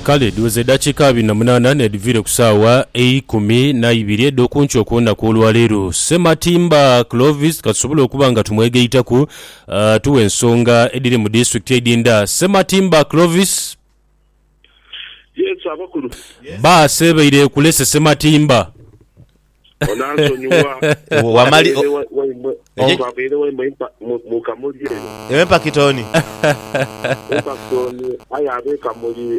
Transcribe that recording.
Kale duze dakika 28 nedivire kusawa 12 edokunchi okwonna kw'olwaleero. Sematimba Clovis katusobole okuba nga tumwegeitaku tuwe ensonga ediri mu district edinda. Sematimba Clovis. Yes, abakulu. Ba sebeire kulese Sematimba. Onanso nyuwa. Wamali Obabere mu kamuli. Ewe pakitoni. Pakitoni ayabe kamuli